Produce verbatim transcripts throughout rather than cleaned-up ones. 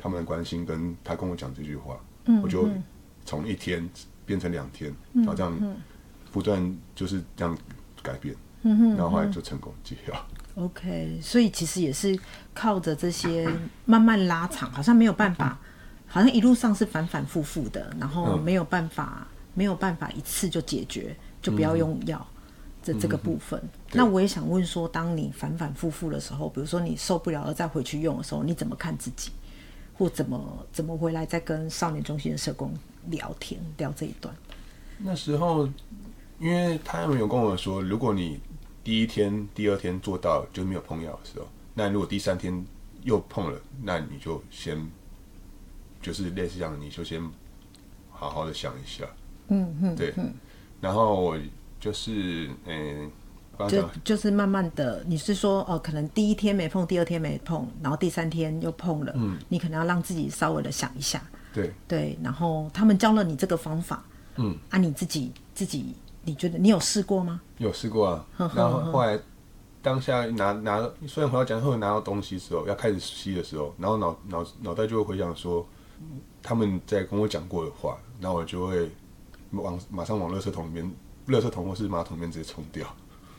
他们的关心跟他跟我讲这句话，嗯、我就从一天变成两天，嗯、然后这样不断就是这样改变，嗯、然后后来就成功戒药。 OK， 所以其实也是靠着这些慢慢拉长，好像没有办法，好像一路上是反反复复的，然后没有办法，嗯、没有办法一次就解决，就不要用药。嗯这这个部分，那我也想问说，当你反反复复的时候，比如说你受不了了再回去用的时候，你怎么看自己，或怎么怎么回来再跟少年中心的社工聊天聊这一段？ 那时候，因为他们有跟我说，如果你第一天、第二天做到就没有碰药的时候，那如果第三天又碰了，那你就先就是类似这样，你就先好好的想一下，嗯嗯，对，嗯、然后我。就是，嗯、欸， 就就是慢慢的，你是说，哦，可能第一天没碰，第二天没碰，然后第三天又碰了，嗯，你可能要让自己稍微的想一下， 对对，然后他们教了你这个方法，嗯，啊，你自己自己，你觉得你有试过吗？ 有试过啊，呵呵呵然后后来当下拿拿，虽然回到家后拿到东西的时候，要开始吸的时候，然后脑脑脑袋就会回想说，他们在跟我讲过的话，然后我就会往马上往垃圾桶里面。垃圾桶或是马桶里面直接冲掉。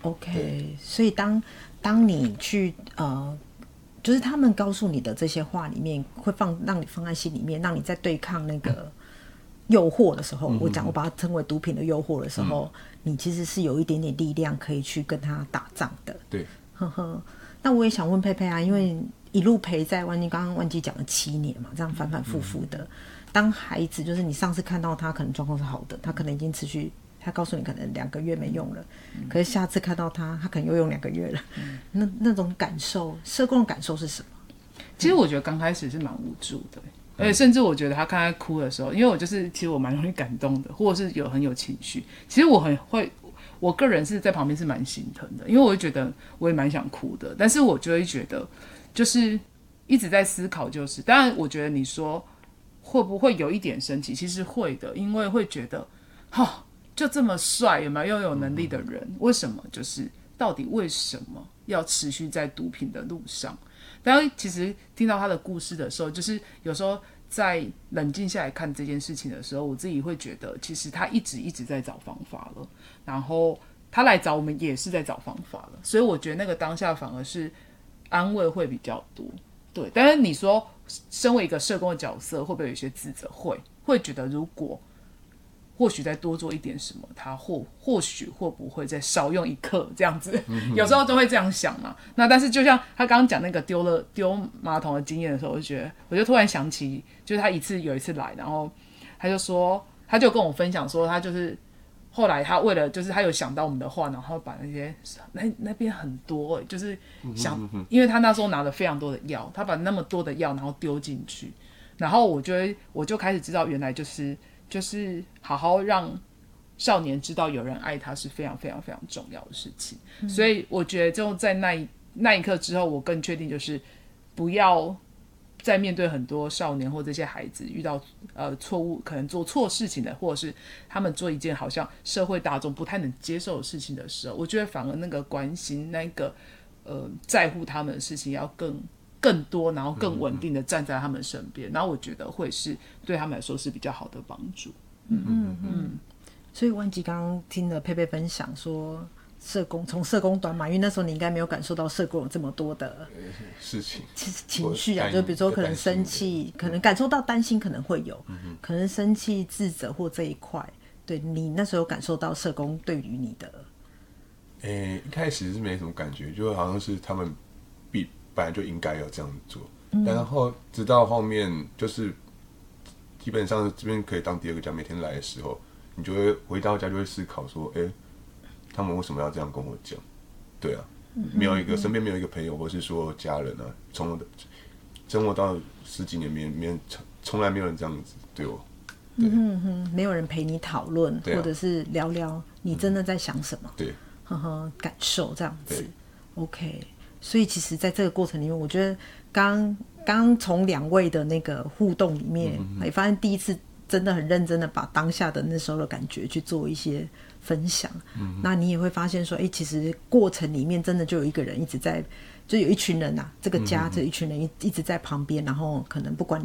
OK， 所以当当你去呃，就是他们告诉你的这些话里面，会放让你放在心里面，让你在对抗那个诱惑的时候，嗯、我讲我把它称为毒品的诱惑的时候，嗯、你其实是有一点点力量可以去跟他打仗的。 对， 呵呵。那我也想问佩佩啊，因为一路陪在万基，刚刚万基讲了七年嘛，这样反反复复的。嗯、当孩子就是你上次看到他可能状况是好的，他可能已经持续。他告诉你可能两个月没用了，嗯、可是下次看到他，他可能又用两个月了。嗯、那那种感受，社工的感受是什么？ 其实我觉得刚开始是蛮无助的，而且甚至我觉得他看他哭的时候，因为我就是其实我蛮容易感动的，或者是有很有情绪。其实我很会，我个人是在旁边是蛮心疼的，因为我会觉得我也蛮想哭的，但是我就会觉得就是一直在思考，就是当然我觉得你说会不会有一点生气，其实会的，因为会觉得哈。就这么帅，有没有又有能力的人？为什么就是到底为什么要持续在毒品的路上？但其实听到他的故事的时候，就是有时候在冷静下来看这件事情的时候，我自己会觉得，其实他一直一直在找方法了，然后他来找我们也是在找方法了，所以我觉得那个当下反而是安慰会比较多。对，但是你说身为一个社工的角色，会不会有一些自责？会，会觉得如果。或许再多做一点什么，他或或许会不会再少用一克这样子，嗯、有时候都会这样想嘛。那但是就像他刚刚讲那个丢了丢马桶的经验的时候，我就觉得，我就突然想起，就是他一次有一次来，然后他就说，他就跟我分享说，他就是后来他为了就是他有想到我们的话，然后把那些那那边很多，就是想，嗯、哼哼因为他那时候拿了非常多的药，他把那么多的药然后丢进去，然后我就我就开始知道原来就是。就是好好让少年知道有人爱他是非常非常非常重要的事情，嗯、所以我觉得就在那一那一刻之后，我更确定就是不要再面对很多少年或这些孩子遇到呃错误，可能做错事情的，或者是他们做一件好像社会大众不太能接受的事情的时候，我觉得反而那个关心那个呃在乎他们的事情要更。更多，然后更稳定的站在他们身边，嗯、然后我觉得会是对他们来说是比较好的帮助。嗯嗯嗯。所以万基刚刚听了佩佩分享说，社工从社工端嘛，因为那时候你应该没有感受到社工有这么多的事情， 情绪啊，就比如说可能生气，可能感受到担心，可能会有，嗯、可能生气、自责或这一块，对你那时候有感受到社工对于你的， 诶、欸，一开始是没什么感觉，就好像是他们必。本来就应该要这样做，嗯、然后直到后面就是基本上这边可以当第二个家，每天来的时候，你就会回到家就会思考说，哎、欸，他们为什么要这样跟我讲？对啊，嗯、没有一个身边没有一个朋友或是说家人啊，从我的生活到十几年，没没从来没有人这样子对我，对嗯哼，没有人陪你讨论， 啊、 或者是聊聊你真的在想什么， 对， 呵呵，感受这样子 ，OK。所以其实在这个过程里面，我觉得刚刚从两位的那个互动里面，也、嗯、发现第一次真的很认真的把当下的那时候的感觉去做一些分享。嗯、那你也会发现说，哎，其实过程里面真的就有一个人一直在，就有一群人啊，这个家这一群人一一直在旁边，然后可能不管你